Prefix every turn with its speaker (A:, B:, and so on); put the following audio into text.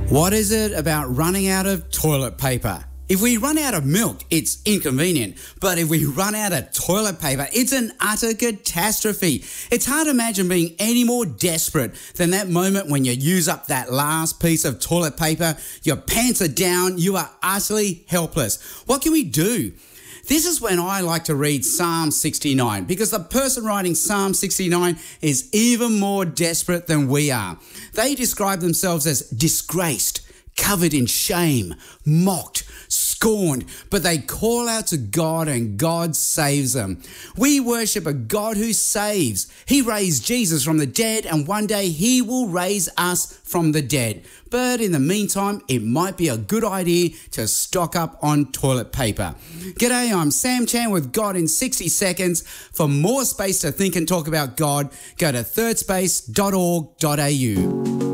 A: What is it about running out of toilet paper? If we run out of milk, it's inconvenient. But if we run out of toilet paper, it's an utter catastrophe. It's hard to imagine being any more desperate than that moment when you use up that last piece of toilet paper, your pants are down, you are utterly helpless. What can we do? This is when I like to read Psalm 69, because the person writing Psalm 69 is even more desperate than we are. They describe themselves as disgraced, covered in shame, mocked, scorned, but they call out to God and God saves them. We worship a God who saves. He raised Jesus from the dead, and one day he will raise us from the dead. But in the meantime, it might be a good idea to stock up on toilet paper. G'day, I'm Sam Chan with God in 60 Seconds. For more space to think and talk about God, go to thirdspace.org.au.